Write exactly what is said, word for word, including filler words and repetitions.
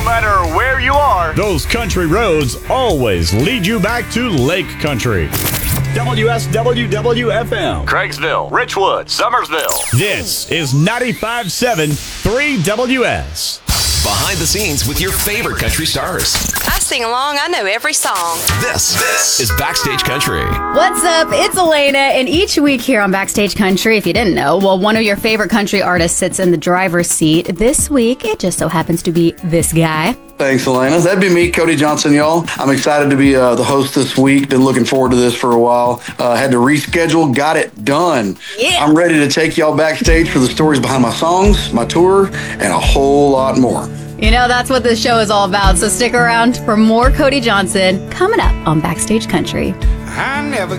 matter where you are, those country roads always lead you back to Lake Country. W S W W F M. Craigsville, Richwood, Summersville. This is ninety-five point seven three W S. Behind the scenes with your favorite country stars. I sing along. I know every song. This, this is Backstage Country. What's up? It's Elena, and each week here on Backstage Country, if you didn't know, well, one of your favorite country artists sits in the driver's seat. This week, it just so happens to be this guy. Thanks, Elena. That'd be me, Cody Johnson, y'all. I'm excited to be uh, the host this week. Been looking forward to this for a while. Uh, had to reschedule, got it done. Yeah. I'm ready to take y'all backstage for the stories behind my songs, my tour, and a whole lot more. You know, that's what this show is all about, so stick around for more Cody Johnson coming up on Backstage Country. I never